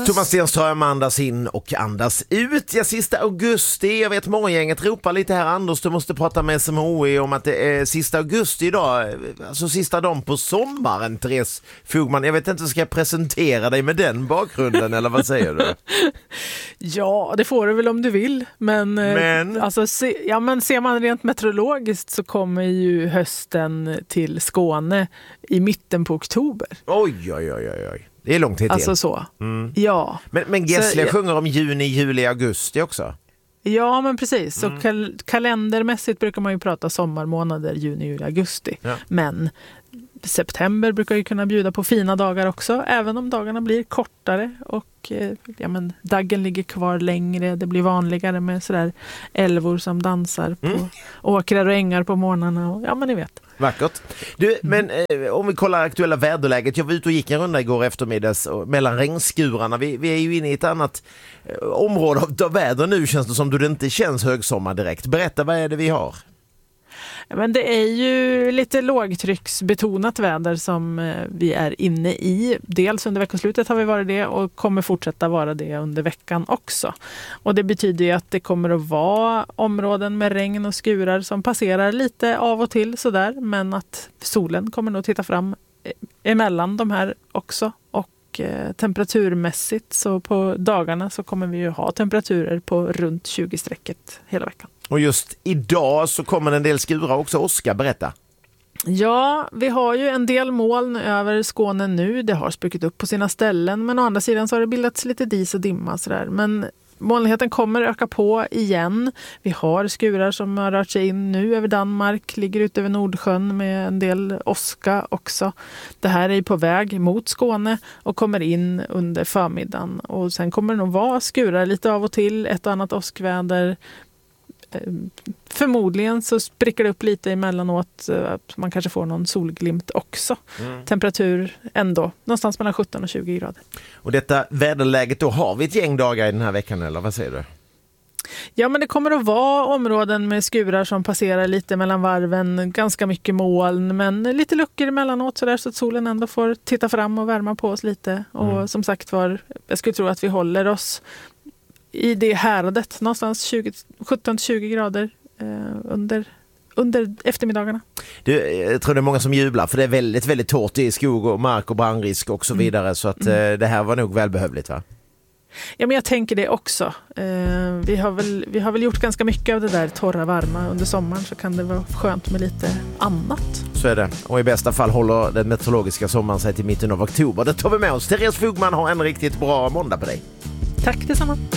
Thomas Stenström, andas in och andas ut. Ja, sista augusti. Jag vet morgongänget ropar lite här. Anders, du måste prata med SMHI om att det är sista augusti idag. Alltså sista dagen på sommaren, Therese Fogman. Jag vet inte, ska jag presentera dig med den bakgrunden eller vad säger du? Ja, det får du väl om du vill. Men? Alltså, ser man rent meteorologiskt så kommer ju hösten till Skåne i mitten på oktober. Oj. Det är långt hit alltså till. Så. Ja. Men Gessle sjunger om juni, juli, augusti också. Ja, men precis. Så kalendermässigt brukar man ju prata sommarmånader, juni, juli, augusti. Ja. Men september brukar ju kunna bjuda på fina dagar också, även om dagarna blir kortare och daggen ligger kvar längre. Det blir vanligare med sådär älvor som dansar på åkrar och ängar på morgnarna. Och, ja, men ni vet. Vackert. Du, men om vi kollar aktuella väderläget. Jag var ute och gick en runda igår eftermiddags mellan regnskurarna. Vi är ju inne i ett annat område av väder nu, känns det som det inte känns högsommar direkt. Berätta, vad är det vi har? Men det är ju lite lågtrycksbetonat väder som vi är inne i. Dels under veckoslutet har vi varit det och kommer fortsätta vara det under veckan också. Och det betyder ju att det kommer att vara områden med regn och skurar som passerar lite av och till sådär. Men att solen kommer nog titta fram emellan de här också. Och temperaturmässigt så på dagarna så kommer vi ju ha temperaturer på runt 20-strecket hela veckan. Och just idag så kommer en del skurar också. Oskar, berätta. Ja, vi har ju en del moln över Skåne nu. Det har spruckit upp på sina ställen, men å andra sidan så har det bildats lite dis och dimma sådär. Men molnigheten kommer öka på igen. Vi har skurar som har rört sig in nu över Danmark, ligger ut över Nordsjön med en del åska också. Det här är ju på väg mot Skåne och kommer in under förmiddagen. Och sen kommer det nog vara skurar lite av och till, ett och annat åskväder. Förmodligen så spricker det upp lite emellanåt, att man kanske får någon solglimt också. Temperatur ändå någonstans mellan 17 och 20 grader. Och detta väderläget, då har vi ett gäng dagar i den här veckan, eller vad säger du? Ja, men det kommer att vara områden med skurar som passerar lite mellan varven, ganska mycket moln, men lite luckor emellanåt sådär, så att solen ändå får titta fram och värma på oss lite. Och som sagt jag skulle tro att vi håller oss i det häradet, någonstans 17-20 grader under eftermiddagarna. Jag tror det är många som jublar, för det är väldigt, väldigt torrt i skog och mark och brandrisk och så vidare, så att det här var nog välbehövligt, va? Ja, men jag tänker det också. Vi har väl gjort ganska mycket av det där torra, varma under sommaren, så kan det vara skönt med lite annat. Så är det. Och i bästa fall håller den meteorologiska sommaren sig till mitten av oktober. Det tar vi med oss. Therese Fogman, har en riktigt bra måndag på dig. Tack detsamma.